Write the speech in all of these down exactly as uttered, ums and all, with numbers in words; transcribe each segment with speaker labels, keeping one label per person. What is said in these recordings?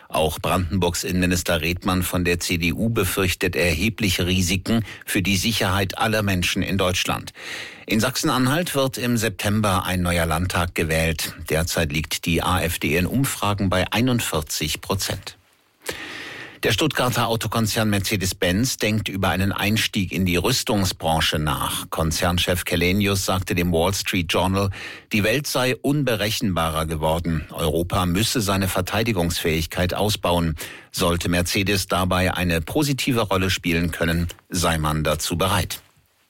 Speaker 1: Auch Brandenburgs Innenminister Redmann von der C D U befürchtet erhebliche Risiken für die Sicherheit aller Menschen in Deutschland. In Sachsen-Anhalt wird im September ein neuer Landtag gewählt. Derzeit liegt die AfD in Umfragen bei einundvierzig Prozent. Der Stuttgarter Autokonzern Mercedes-Benz denkt über einen Einstieg in die Rüstungsbranche nach. Konzernchef Källenius sagte dem Wall Street Journal, die Welt sei unberechenbarer geworden. Europa müsse seine Verteidigungsfähigkeit ausbauen. Sollte Mercedes dabei eine positive Rolle spielen können, sei man dazu bereit.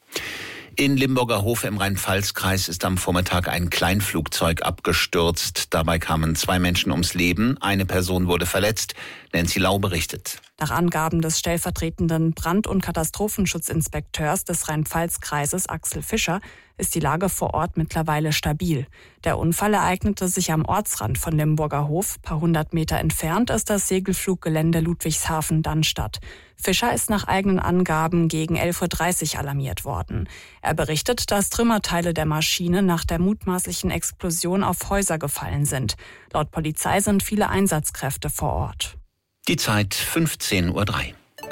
Speaker 1: In Limburger Hof im Rhein-Pfalz-Kreis ist am Vormittag ein Kleinflugzeug abgestürzt. Dabei kamen zwei Menschen ums Leben, eine Person wurde verletzt. Nancy Lau berichtet.
Speaker 2: Nach Angaben des stellvertretenden Brand- und Katastrophenschutzinspekteurs des Rhein-Pfalz-Kreises Axel Fischer ist die Lage vor Ort mittlerweile stabil. Der Unfall ereignete sich am Ortsrand von Limburger Hof. Ein paar hundert Meter entfernt ist das Segelfluggelände Ludwigshafen-Dannstatt. Fischer ist nach eigenen Angaben gegen elf Uhr dreißig alarmiert worden. Er berichtet, dass Trümmerteile der Maschine nach der mutmaßlichen Explosion auf Häuser gefallen sind. Laut Polizei sind viele Einsatzkräfte vor Ort.
Speaker 1: Die Zeit fünfzehn Uhr drei.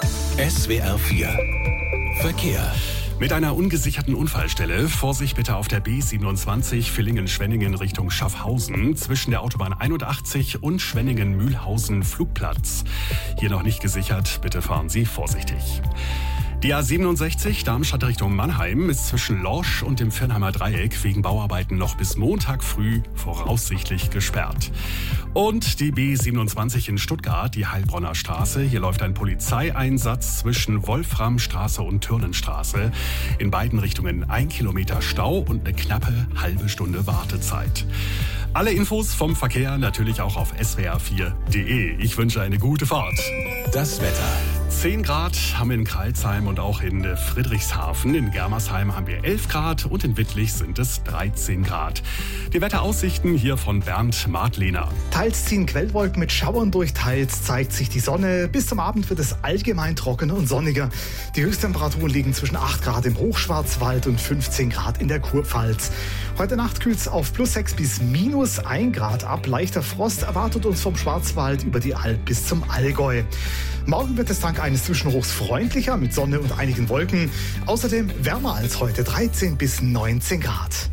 Speaker 3: S W R vier Verkehr.
Speaker 4: Mit einer ungesicherten Unfallstelle. Vorsicht bitte auf der B siebenundzwanzig Villingen-Schwenningen Richtung Schaffhausen zwischen der Autobahn einundachtzig und Schwenningen-Mühlhausen-Flugplatz. Hier noch nicht gesichert, bitte fahren Sie vorsichtig. Die A siebenundsechzig Darmstadt Richtung Mannheim ist zwischen Lorsch und dem Viernheimer Dreieck wegen Bauarbeiten noch bis Montag früh voraussichtlich gesperrt. Und die B siebenundzwanzig in Stuttgart, die Heilbronner Straße. Hier läuft ein Polizeieinsatz zwischen Wolframstraße und Turnenstraße. In beiden Richtungen ein Kilometer Stau und eine knappe halbe Stunde Wartezeit. Alle Infos vom Verkehr natürlich auch auf s w r vier punkt d e. Ich wünsche eine gute Fahrt.
Speaker 3: Das Wetter.
Speaker 4: zehn Grad haben wir in Crailsheim und auch in Friedrichshafen. In Germersheim haben wir elf Grad und in Wittlich sind es dreizehn Grad. Die Wetteraussichten hier von Bernd Martlehner.
Speaker 5: Teils ziehen Quellwolken mit Schauern durch, teils zeigt sich die Sonne. Bis zum Abend wird es allgemein trockener und sonniger. Die Höchsttemperaturen liegen zwischen acht Grad im Hochschwarzwald und fünfzehn Grad in der Kurpfalz. Heute Nacht kühlt es auf plus sechs bis minus ein Grad ab. Leichter Frost erwartet uns vom Schwarzwald über die Alp bis zum Allgäu. Morgen wird es dank eines Zwischenhochs freundlicher mit Sonne und einigen Wolken. Außerdem wärmer als heute, dreizehn bis neunzehn Grad.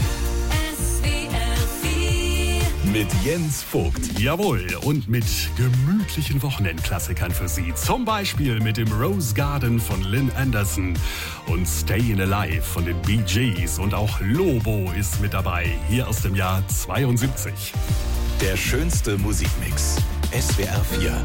Speaker 3: Mit Jens Vogt.
Speaker 4: Jawohl, und mit gemütlichen Wochenendklassikern für Sie. Zum Beispiel mit dem Rose Garden von Lynn Anderson und Stayin' Alive von den Bee Gees. Und auch Lobo ist mit dabei, hier aus dem Jahr zweiundsiebzig.
Speaker 3: Der schönste Musikmix. S W R vier.